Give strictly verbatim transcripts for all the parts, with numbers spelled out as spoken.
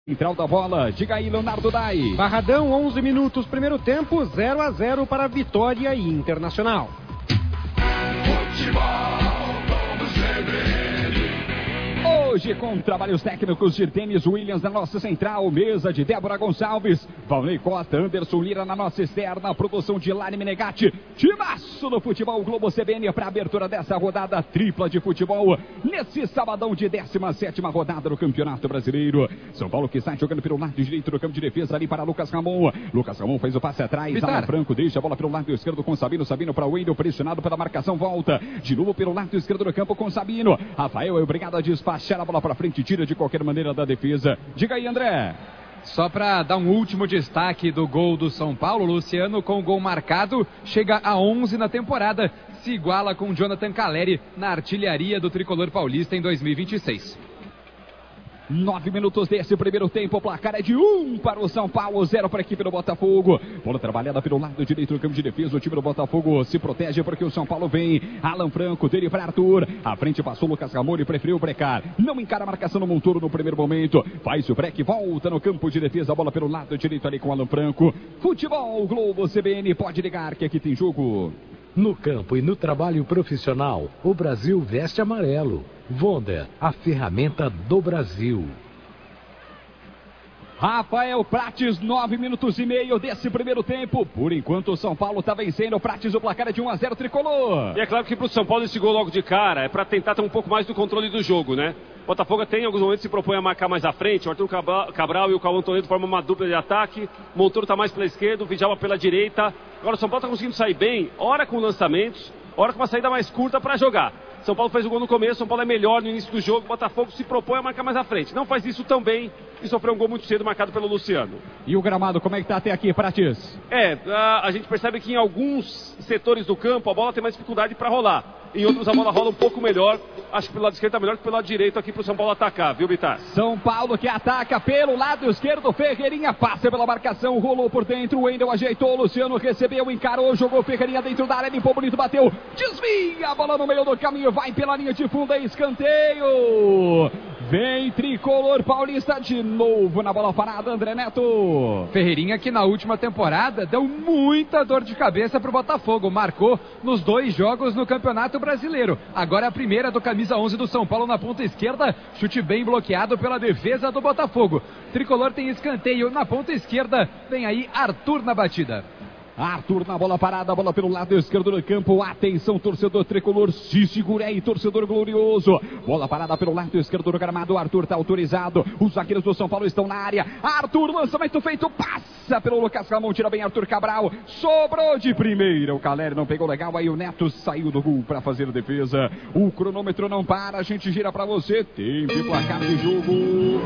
Central da bola, diga aí, Leonardo Dai. Barradão, onze minutos, primeiro tempo, zero a zero para Vitória e Internacional. Hoje com trabalhos técnicos de Denis Williams na nossa central, mesa de Débora Gonçalves, Valnei Costa, Anderson Lira na nossa externa, produção de Lani Menegatti, timaço do Futebol Globo C B N para a abertura dessa rodada tripla de futebol, nesse sabadão de décima sétima rodada do Campeonato Brasileiro. São Paulo que está jogando pelo lado direito do campo de defesa ali para Lucas Ramon. Lucas Ramon fez o passe atrás, Alan Franco deixa a bola pelo lado esquerdo com Sabino, Sabino para o Wendel, pressionado pela marcação, volta de novo pelo lado esquerdo do campo com Sabino. Rafael é obrigado a despachar a bola para frente, tira de qualquer maneira da defesa. Diga aí, André. Só para dar um último destaque do gol do São Paulo, Luciano com o gol marcado, chega a onze na temporada, se iguala com Jonathan Caleri na artilharia do tricolor paulista em dois mil e vinte e seis. Nove minutos desse primeiro tempo, o placar é de um para o São Paulo, zero para a equipe do Botafogo. Bola trabalhada pelo lado direito do campo de defesa, o time do Botafogo se protege porque o São Paulo vem. Alan Franco, dele para Arthur, à frente passou Lucas Ramon e preferiu brecar. Não encara a marcação no Montoro no primeiro momento, faz o break, volta no campo de defesa, a bola pelo lado direito ali com Alan Franco. Futebol Globo C B N, pode ligar que aqui tem jogo. No campo e no trabalho profissional, o Brasil veste amarelo. Wonder, a ferramenta do Brasil. Rafael Prates, nove minutos e meio desse primeiro tempo. Por enquanto o São Paulo está vencendo. O Prates, o placar é de um a zero tricolor. E é claro que para o São Paulo esse gol logo de cara é para tentar ter um pouco mais do controle do jogo, né? O Botafogo tem em alguns momentos se propõe a marcar mais à frente. O Arthur Cabral e o Cauã Toledo formam uma dupla de ataque. O Montoro está mais pela esquerda, o Vidal pela direita. Agora o São Paulo está conseguindo sair bem, ora com lançamentos, ora com uma saída mais curta para jogar. São Paulo fez o gol no começo, São Paulo é melhor no início do jogo, o Botafogo se propõe a marcar mais à frente. Não faz isso tão bem e sofreu um gol muito cedo marcado pelo Luciano. E o gramado, como é que tá até aqui, Prates? É, a, a gente percebe que em alguns setores do campo a bola tem mais dificuldade para rolar. Em outros a bola rola um pouco melhor. Acho que pelo lado esquerdo está melhor que pelo lado direito aqui para o São Paulo atacar, viu, Bitar? São Paulo que ataca pelo lado esquerdo, Ferreirinha passa pela marcação, rolou por dentro, o Wendel ajeitou, Luciano recebeu, encarou, jogou Ferreirinha dentro da área, limpou bonito, bateu, desvia a bola no meio do caminho, vai pela linha de fundo, é escanteio. Vem tricolor paulista de novo na bola parada, André Neto. Ferreirinha que na última temporada deu muita dor de cabeça para o Botafogo, marcou nos dois jogos no Campeonato Brasileiro. Agora a primeira do camisa onze do São Paulo na ponta esquerda, chute bem bloqueado pela defesa do Botafogo. Tricolor tem escanteio na ponta esquerda, vem aí Arthur na batida. Arthur na bola parada, bola pelo lado esquerdo do campo, atenção torcedor tricolor, se segura aí torcedor glorioso, bola parada pelo lado esquerdo do gramado, Arthur está autorizado, os zagueiros do São Paulo estão na área, Arthur, lançamento feito, passa pelo Lucas Ramon, tira bem Arthur Cabral, sobrou de primeira, o Caleri não pegou legal, aí o Neto saiu do gol para fazer a defesa, o cronômetro não para, a gente gira para você, tempo e placar de jogo.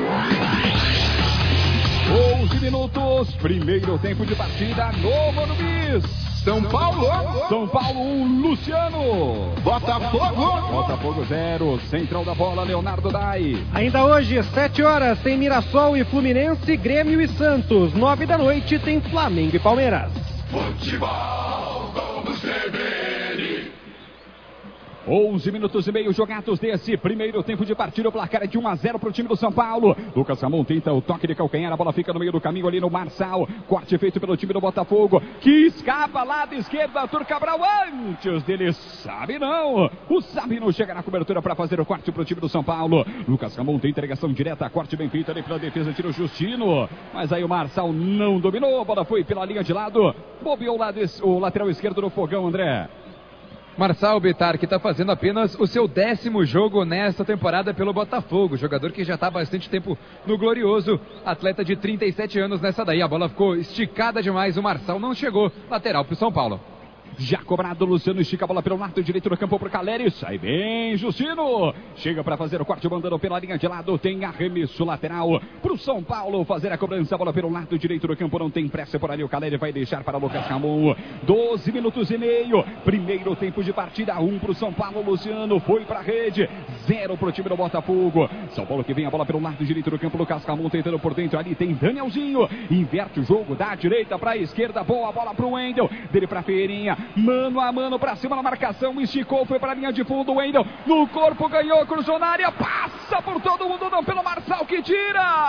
onze minutos, primeiro tempo de partida no Morumbi. São Paulo. São Paulo um, Luciano. Botafogo. Botafogo zero, central da bola, Leonardo Dai. Ainda hoje, sete horas, tem Mirassol e Fluminense, Grêmio e Santos. nove da noite tem Flamengo e Palmeiras. Futebol Globo C B N. onze minutos e meio jogados desse primeiro tempo de partida, o placar é de um a zero para o time do São Paulo. Lucas Ramon tenta o toque de calcanhar, a bola fica no meio do caminho ali no Marçal, corte feito pelo time do Botafogo, que escapa lado esquerdo, Arthur Cabral antes dele, sabe não, o Sabino chega na cobertura para fazer o corte para o time do São Paulo. Lucas Ramon tem entregação direta, corte bem feito ali pela defesa, tira o Justino, mas aí o Marçal não dominou, a bola foi pela linha de lado, bobeou o, lado, o lateral esquerdo do Fogão, André. Marçal Bittar, que está fazendo apenas o seu décimo jogo nesta temporada pelo Botafogo, jogador que já está há bastante tempo no Glorioso, atleta de trinta e sete anos nessa daí, a bola ficou esticada demais, o Marçal não chegou, lateral para o São Paulo. Já cobrado, Luciano estica a bola pelo lado direito do campo para o Caleri, sai bem, Justino, chega para fazer o corte, mandando pela linha de lado, tem arremesso lateral para o São Paulo fazer a cobrança, a bola pelo lado direito do campo, não tem pressa por ali, o Caleri vai deixar para Lucas Ramon, doze minutos e meio, primeiro tempo de partida, um para o São Paulo, Luciano foi para a rede, zero para o time do Botafogo, São Paulo que vem a bola pelo lado direito do campo, Lucas Ramon tentando por dentro, ali tem Danielzinho, inverte o jogo da direita para a esquerda, boa bola para o Wendel, dele para Ferreirinha, mano a mano pra cima na marcação, esticou, foi pra linha de fundo, o Wendel no corpo, ganhou, cruzou na área, passa por todo mundo, não, pelo Marçal que tira!